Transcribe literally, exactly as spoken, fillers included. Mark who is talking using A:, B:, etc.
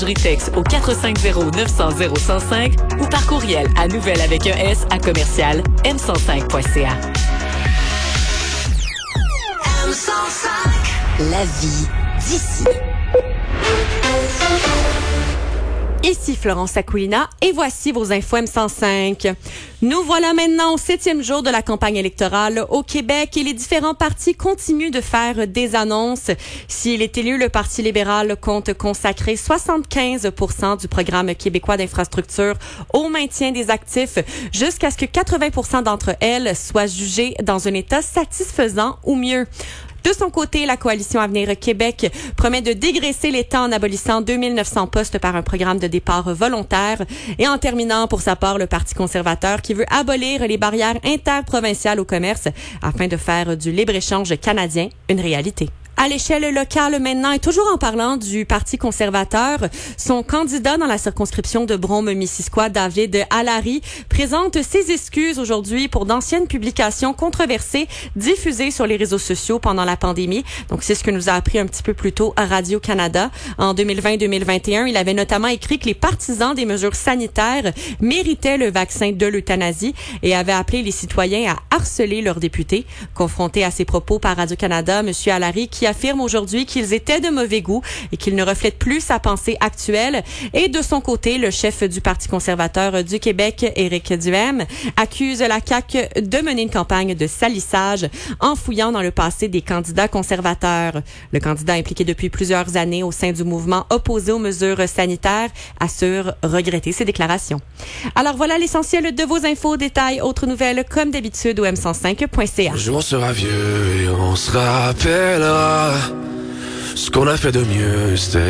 A: Texte au quatre cinq zéro neuf zéro zéro zéro cinq ou par courriel à nouvelle avec un S à commercial m cent cinq point c a.
B: M cent cinq. La vie d'ici.
C: Ici Florence Aquilina et voici vos infos M cent cinq. Nous voilà maintenant au septième jour de la campagne électorale au Québec et les différents partis continuent de faire des annonces. S'il est élu, le Parti libéral compte consacrer soixante-quinze pour cent du programme québécois d'infrastructure au maintien des actifs jusqu'à ce que quatre-vingts pour cent d'entre elles soient jugées dans un état satisfaisant ou mieux. De son côté, la Coalition Avenir Québec promet de dégraisser l'État en abolissant deux mille neuf cents postes par un programme de départ volontaire. Et en terminant, pour sa part, le Parti conservateur qui veut abolir les barrières interprovinciales au commerce afin de faire du libre-échange canadien une réalité. À l'échelle locale maintenant, et toujours en parlant du Parti conservateur, son candidat dans la circonscription de Brome-Missisquoi, David Allary, présente ses excuses aujourd'hui pour d'anciennes publications controversées diffusées sur les réseaux sociaux pendant la pandémie. Donc, c'est ce que nous a appris un petit peu plus tôt à Radio-Canada. En deux mille vingt deux mille vingt et un, il avait notamment écrit que les partisans des mesures sanitaires méritaient le vaccin de l'euthanasie et avait appelé les citoyens à harceler leurs députés. Confronté à ces propos par Radio-Canada, M. Allary, qui affirme aujourd'hui qu'ils étaient de mauvais goût et qu'ils ne reflètent plus sa pensée actuelle. Et de son côté, le chef du Parti conservateur du Québec, Éric Duhaime, accuse la C A Q de mener une campagne de salissage en fouillant dans le passé des candidats conservateurs. Le candidat impliqué depuis plusieurs années au sein du mouvement opposé aux mesures sanitaires assure regretter ses déclarations. Alors voilà l'essentiel de vos infos, détails, autres nouvelles comme d'habitude au m cent cinq point c a.
D: Un jour on sera vieux et on se rappellera ce qu'on a fait de mieux, c'était